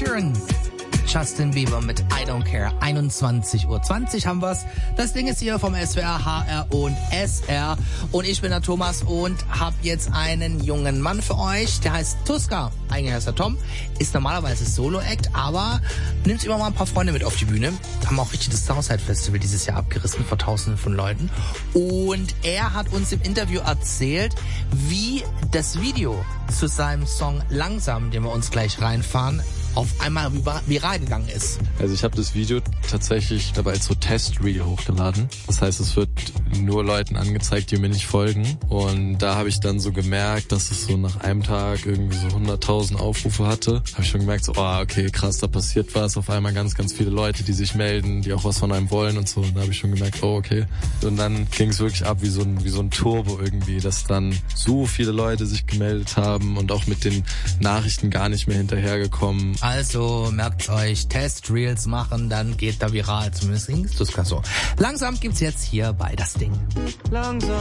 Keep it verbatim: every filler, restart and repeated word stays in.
Sheeran. Justin Bieber mit I Don't Care. einundzwanzig Uhr zwanzig haben wir's. Das Ding ist hier vom S W R, H R und S R. Und ich bin der Thomas und hab jetzt einen jungen Mann für euch. Der heißt Tuska. Eigentlich heißt er Tom. Ist normalerweise Solo-Act, aber nimmt immer mal ein paar Freunde mit auf die Bühne. Haben auch richtig das Southside-Festival dieses Jahr abgerissen vor Tausenden von Leuten. Und er hat uns im Interview erzählt, wie das Video zu seinem Song Langsam, den wir uns gleich reinfahren, auf einmal viral gegangen ist. Also ich habe das Video tatsächlich dabei als so Test-Reel hochgeladen. Das heißt, es wird nur Leuten angezeigt, die mir nicht folgen. Und da habe ich dann so gemerkt, dass es so nach einem Tag irgendwie so hunderttausend Aufrufe hatte. Habe ich schon gemerkt, so, oh, okay, krass, da passiert was. Auf einmal ganz, ganz viele Leute, die sich melden, die auch was von einem wollen und so. Und da habe ich schon gemerkt, oh, okay. Und dann ging es wirklich ab wie so ein, wie so ein Turbo irgendwie, dass dann so viele Leute sich gemeldet haben und auch mit den Nachrichten gar nicht mehr hinterhergekommen. Also merkt euch, Test-Reels machen, dann geht da viral. Zumindest ging es Tuska so. Langsam gibt's jetzt hier bei Das Ding. Langsam